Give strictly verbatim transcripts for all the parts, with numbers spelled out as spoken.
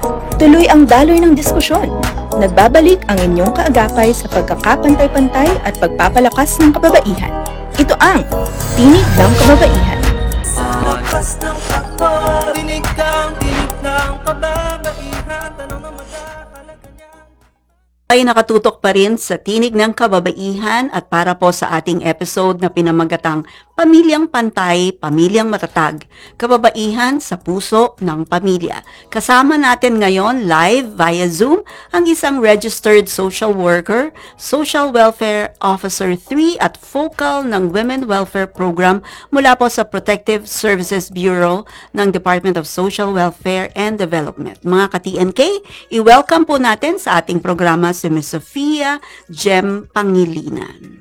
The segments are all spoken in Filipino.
Tuloy ang daloy ng diskusyon. Nagbabalik ang inyong kaagapay sa pagkakapantay-pantay at pagpapalakas ng kababaihan. Ito ang Tinig ng Kababaihan. Lakas ng takbo, tinig ng tinig ng kababaihan, tanong ng magkakalaga niya. Ay nakatutok pa rin sa Tinig ng Kababaihan at para po sa ating episode na pinamagatang Pamilyang Pantay, Pamilyang Matatag, Kababaihan sa Puso ng Pamilya. Kasama natin ngayon live via Zoom ang isang registered social worker, Social Welfare Officer three at focal ng Women Welfare Program mula po sa Protective Services Bureau ng Department of Social Welfare and Development. Mga ka-T N K, i-welcome po natin sa ating programa si Miz Sofia Jem Pangilinan.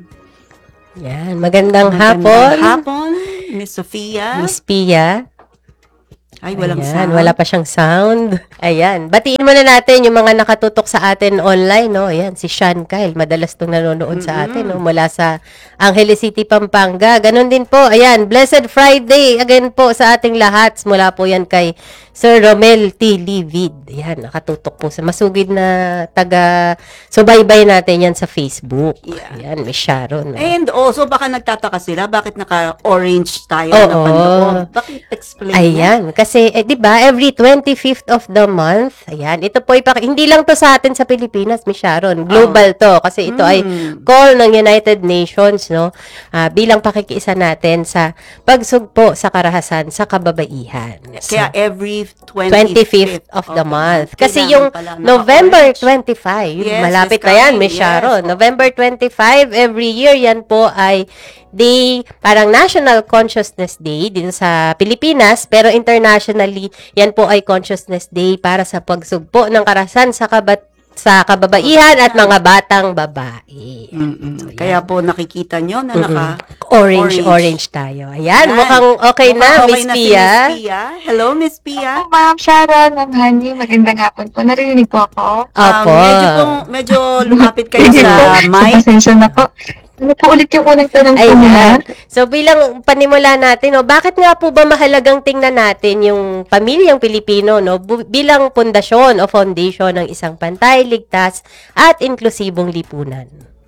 Yan, magandang, Magandang hapon, hapon, Miz Sofia. Miss Pia. Ay, walang Ayan, sound. wala pa siyang sound. Ayan, batiin muna natin yung mga nakatutok sa atin online, no? Ayan, si Sean Kyle, madalas itong nanonood sa atin, no? Mula sa Angeles City, Pampanga. Ganon din po, ayan, Blessed Friday, again po sa ating lahat. Mula po yan kay Sir Romel T. Livid. Ayan, nakatutok po sa masugid na taga, subaybay natin yan sa Facebook. Yeah. Ayan, Miss Sharon. No? And also, baka nagtataka sila, bakit naka-orange tayo Oo. na panloob? Bakit explain Ayan, kasi eh, 'di ba, every twenty-fifth of the month, ayan, ito po ipak hindi lang to sa atin sa Pilipinas, Miss Sharon. Global to kasi ito ay Mm. call ng United Nations, no? Ah, bilang pakikiisa natin sa pagsugpo sa karahasan sa kababaihan. So, Kaya every twenty-fifth of the month. Kasi Kailangan yung pala November naka-orange. twenty-five, Yes, malapit it's na yan, coming. Miss Yes, Sharon. po. November twenty-five, every year, yan po ay day, parang National Consciousness Day din sa Pilipinas, pero internationally, yan po ay Consciousness Day para sa pagsugpo ng karahasan sa kabat sa kababaihan at mga batang babae. Mm-mm. Kaya po nakikita nyo na naka Orange, Orange. orange tayo. Ayan, Ayan. mukhang okay na, Mukhang Miss na si Pia. Miss Pia. Hello, Miss Pia. Hello, Ma'am Sharon, Ma'am Honey, magandang hapon po. Narinig po ako. Opo. Um, medyo, pong, medyo lumapit kayo Sige po. sa mic. Pasensya na po. Ano po ulit yung unang tanong po Ayan. muna? So bilang panimula natin, no, bakit nga po ba mahalagang tingnan natin yung pamilyang Pilipino, no, bu- bilang pundasyon o foundation ng isang pantay, ligtas at inklusibong lipunan?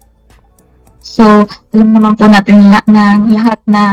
So, alam naman po natin na, na lahat na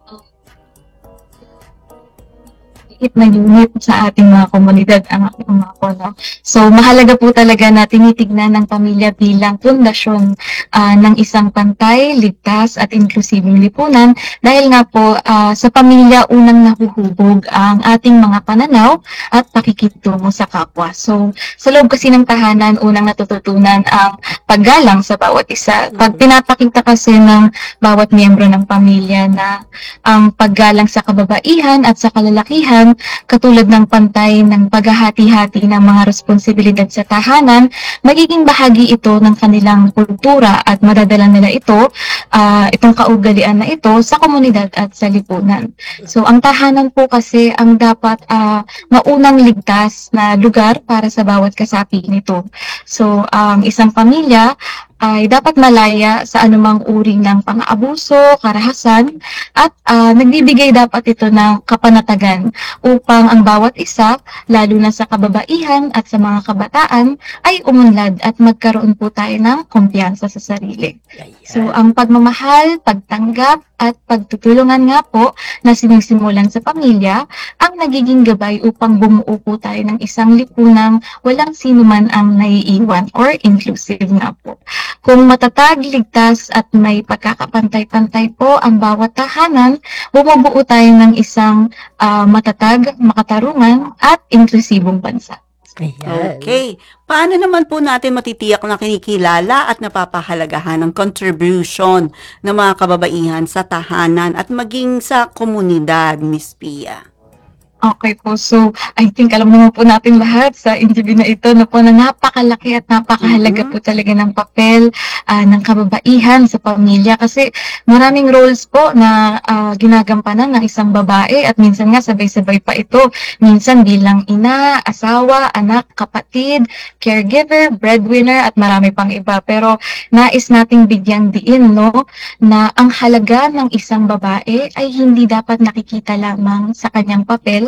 it na unit sa ating mga komunidad ang aking mga po, no? So, mahalaga po talaga na tinitignan ng pamilya bilang pundasyon ah, ng isang pantay, ligtas at inklusibong lipunan dahil nga po ah, sa pamilya unang nahuhubog ang ating mga pananaw at pakikitungo sa kapwa. So, sa loob kasi ng tahanan, unang natututunan ang paggalang sa bawat isa. Pag pinapakita kasi ng bawat miyembro ng pamilya na ang paggalang sa kababaihan at sa kalalakihan, katulad ng pantay ng paghahati-hati ng mga responsibilidad sa tahanan, magiging bahagi ito ng kanilang kultura at madadala nila ito, ah, itong kaugalian na ito sa komunidad at sa lipunan. So, ang tahanan po kasi ang dapat ah, maunang ligtas na lugar para sa bawat kasapi nito. So, ang isang pamilya ay dapat malaya sa anumang uri ng pang-aabuso, karahasan, at ah, nagbibigay dapat ito ng kapanatagan upang ang bawat isa, lalo na sa kababaihan at sa mga kabataan, ay umunlad at magkaroon po tayo ng kumpiyansa sa sarili. So, ang pagmamahal, pagtanggap, at pagtutulungan nga po na sinisimulan sa pamilya ang nagiging gabay upang bumuo po tayo ng isang lipunang walang sino man ang naiiwan or inclusive nga po. Kung matatag, ligtas at may pagkakapantay-pantay po ang bawat tahanan, bumubuo tayo ng isang ah, matatag, makatarungan at inklusibong bansa. Ayan. Okay. Paano naman po natin matitiyak na kinikilala at napapahalagahan ng contribution ng mga kababaihan sa tahanan at maging sa komunidad, Miss Pia? Okay po. So, I think alam naman po natin lahat sa interview na ito na po na napakalaki at napakahalaga Mhm. po talaga ng papel ah, ng kababaihan sa pamilya kasi maraming roles po na ah, ginagampanan ng isang babae at minsan nga sabay-sabay pa ito. Minsan bilang ina, asawa, anak, kapatid, caregiver, breadwinner at marami pang iba. Pero nais nating bigyang diin, no, na ang halaga ng isang babae ay hindi dapat nakikita lamang sa kanyang papel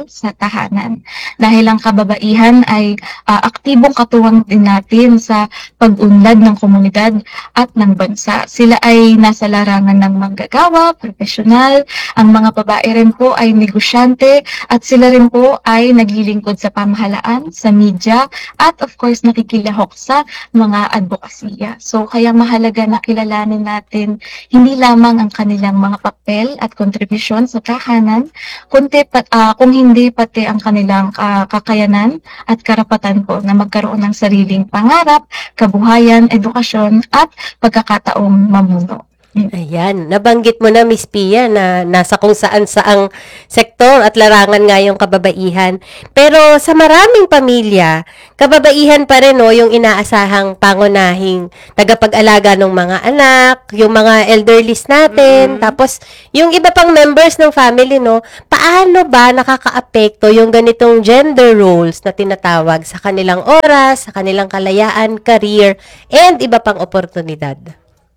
papel sa tahanan. Dahil ang kababaihan ay ah, aktibong katuwang din natin sa pag-unlad ng komunidad at ng bansa. Sila ay nasa larangan ng manggagawa, profesional, ang mga babae rin po ay negosyante at sila rin po ay naglilingkod sa pamahalaan, sa media at of course nakikilahok sa mga advokasya. So kaya mahalaga na kilalanin natin hindi lamang ang kanilang mga papel at kontribusyon sa tahanan, kundi pa, ah, kung hindi pati ang kanilang ah, kakayanan at karapatan po na magkaroon ng sariling pangarap, kabuhayan, edukasyon at pagkakataong mamuno. Ayan, nabanggit mo na Miss Pia na nasa kung saan saang sektor at larangan nga yung kababaihan. Pero sa maraming pamilya, kababaihan pa rin no, yung inaasahang pangunahing tagapag-alaga ng mga anak, yung mga elderlies natin, Mm-mm. tapos yung iba pang members ng family, no, paano ba nakakaapekto yung ganitong gender roles na tinatawag sa kanilang oras, sa kanilang kalayaan, career, and iba pang oportunidad?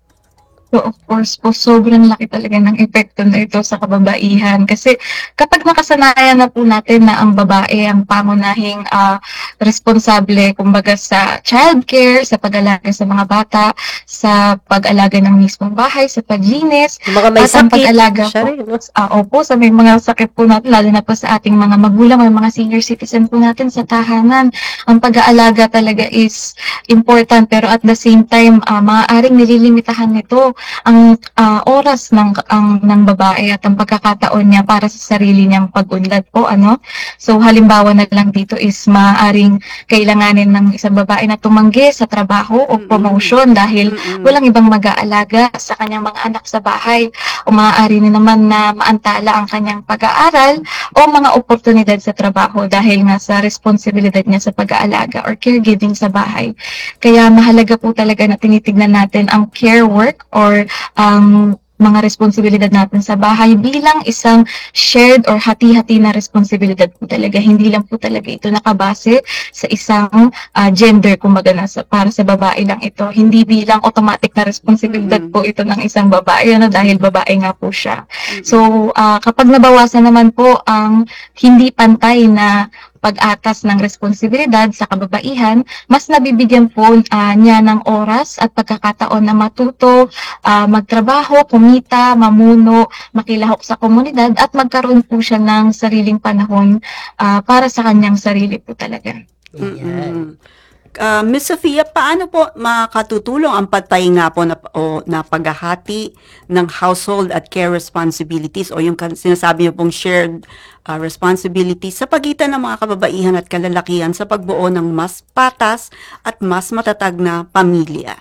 So of course po, sobrang laki talaga ng epekto na ito sa kababaihan. Kasi kapag nakasanayan na po natin na ang babae ang pangunahing ah, responsable, kumbaga sa childcare, sa pag-alaga sa mga bata, sa pag-alaga ng mismong bahay, sa paglinis, Yung mga may at ang sakit, pag-alaga siya po, rin, no? ah, opo, sa may mga sakit po natin, lalo na po sa ating mga magulang o mga senior citizen po natin sa tahanan. Ang pag-aalaga talaga is important, pero at the same time, ah, maaaring nililimitahan nito ang ah, oras ng ang ng babae at ang pagkakataon niya para sa sarili niyang pag-unlad po, ano. So halimbawa na lang dito is maaaring kailanganin ng isang babae na tumanggi sa trabaho o Mm-mm. promotion dahil Mm-mm. walang ibang mag-aalaga sa kanyang mga anak sa bahay, o maaari na naman na maantala ang kanyang pag-aaral o mga oportunidad sa trabaho dahil nga sa responsibilidad niya sa pag-aalaga or caregiving sa bahay. Kaya mahalaga po talaga na tinitignan natin ang care work or ang mga responsibilidad natin sa bahay bilang isang shared or hati-hati na responsibilidad po talaga. Hindi lang po talaga ito nakabase sa isang ah, gender, kumbaga na sa, para sa babae lang ito. Hindi bilang automatic na responsibilidad Mm-mm. po ito ng isang babae, ano, dahil babae nga po siya. Mm-mm. So, ah, kapag nabawasan naman po ang hindi pantay na pag-atas ng responsibilidad sa kababaihan, mas nabibigyan po ah, niya ng oras at pagkakataon na matuto, ah, magtrabaho, kumita, mamuno, makilahok sa komunidad at magkaroon po siya ng sariling panahon ah, para sa kanyang sarili po talaga. Ayan. Mm-mm. Ah, Miss Sofia, paano po makatutulong ang patay nga po na, o, na paghahati ng household at care responsibilities o yung kan- sinasabi niyo pong shared ah, responsibilities sa pagitan ng mga kababaihan at kalalakihan sa pagbuo ng mas patas at mas matatag na pamilya?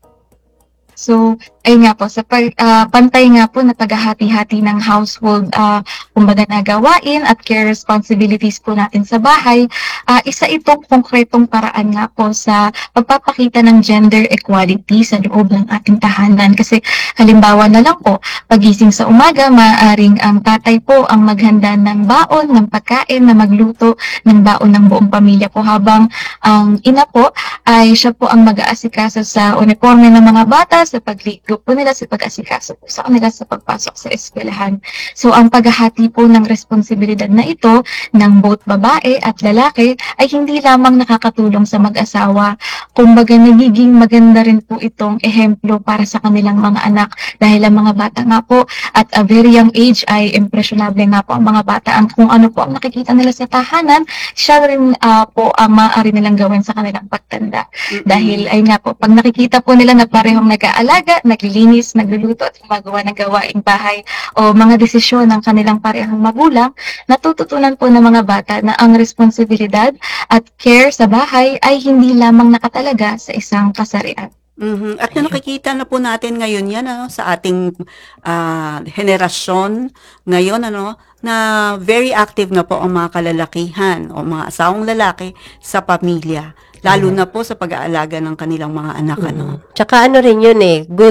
So, ay nga po, sa pag, ah, pantay nga po na paghahati-hati ng household, ah, kumbaga na gawain at care responsibilities po natin sa bahay, ah, isa itong konkretong paraan nga po sa pagpapakita ng gender equality sa loob ng ating tahanan. Kasi halimbawa na lang po, pagising sa umaga, maaaring ang tatay po ang maghanda ng baon, ng pagkain, na magluto ng baon ng buong pamilya po, habang ang ina po ay siya po ang mag-aasikaso sa uniforme ng mga bata, sa pagligo po nila, sa pag-asikaso po sa kanila sa pagpasok sa eskwelahan. So, ang paghahati po ng responsibilidad na ito ng both babae at lalaki ay hindi lamang nakakatulong sa mag-asawa. Kumbaga, nagiging maganda rin po itong ehemplo para sa kanilang mga anak dahil ang mga bata nga po at a very young age ay impressionable nga po ang mga bata. Ang kung ano po ang nakikita nila sa tahanan, siya rin ah, po ang maaari nilang gawin sa kanilang pagtanda. Mm-mm. Dahil ay nga po, pag nakikita po nila na parehong nag-aalaga, naglilinis, nagluluto at gumagawa ng gawaing bahay o mga desisyon ng kanilang parehong magulang, natututunan po ng mga bata na ang responsibilidad at care sa bahay ay hindi lamang nakatalaga sa isang kasarian. Mhm. At na nakikita na po natin ngayon yan ano, sa ating ah, henerasyon ngayon ano, na very active na po ang mga kalalakihan o mga asawang lalaki sa pamilya. Lalo na po sa pag-aalaga ng kanilang mga anak. Ano. Tsaka ano rin yun eh, good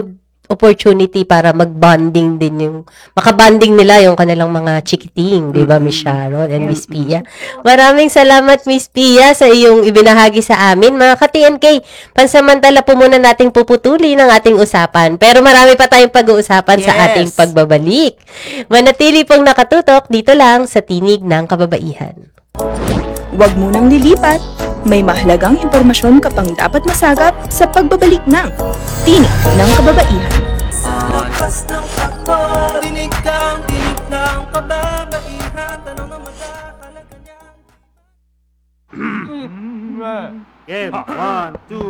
opportunity para mag-bonding din yung, makabanding nila yung kanilang mga chikiting, di ba, Miss Sharon and Miss Pia? Maraming salamat, Miss Pia, sa iyong ibinahagi sa amin. Mga ka-T N K, pansamantala po muna nating puputulin ang ating usapan. Pero marami pa tayong pag-uusapan sa Yes. ating pagbabalik. Manatili pong nakatutok dito lang sa Tinig ng Kababaihan. Huwag munang lilipat. May mahalagang impormasyon ka pang dapat masagap sa pagbabalik ng Tinig ng Kababaihan. Sa lakas ng takbo, tinig kang tinig ng kababaihan. Tanong na magkakalaga niyan. Game, one, two.